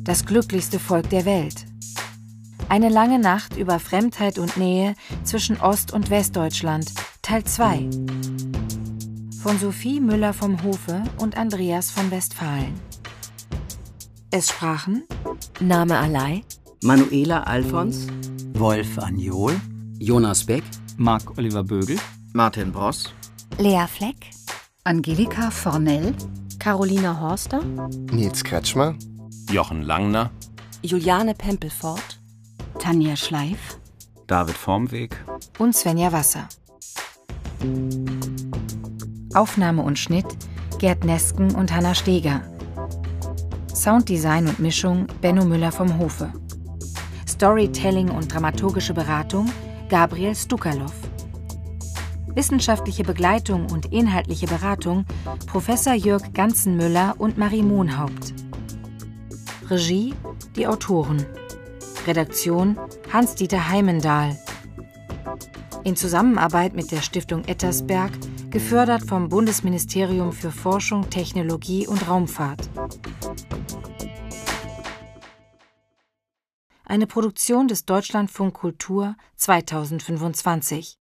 Das glücklichste Volk der Welt. Eine lange Nacht über Fremdheit und Nähe zwischen Ost- und Westdeutschland, Teil 2. Von Sophie Müller vom Hofe und Andreas von Westfalen. Es sprachen Name Alay, Manuela Alfons, Wolf Anjol, Jonas Beck, Marc Oliver Bögel, Martin Bross, Lea Fleck, Angelika Fornell, Carolina Horster, Nils Kretschmer, Jochen Langner, Juliane Pempelfort, Tanja Schleif, David Vormweg und Svenja Wasser. Aufnahme und Schnitt Gerd Nesken und Hanna Steger. Sounddesign und Mischung Benno Müller vom Hofe. Storytelling und dramaturgische Beratung Gabriel Stuckalow. Wissenschaftliche Begleitung und inhaltliche Beratung Professor Jörg Ganzenmüller und Marie Mohnhaupt. Regie die Autoren. Redaktion Hans-Dieter Heimendahl. In Zusammenarbeit mit der Stiftung Ettersberg, gefördert vom Bundesministerium für Forschung, Technologie und Raumfahrt. Eine Produktion des Deutschlandfunk Kultur 2025.